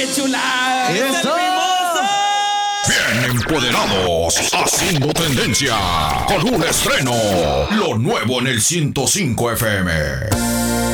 ¡Qué chulada! ¡Eso! Bien empoderados, haciendo tendencia, con un estreno, lo nuevo en el 105 FM.